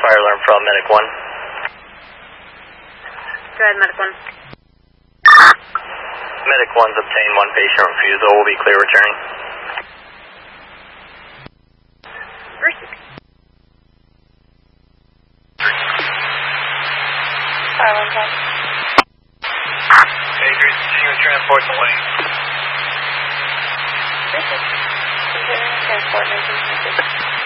fire alarm from Medic 1. Go ahead, Medic 1. Medic 1's obtained one patient refusal. Will be clear returning. Mercy. Fire alarm from. Hey, Grace, continue with transport to lane. Mercy. Continuing transport, 1926.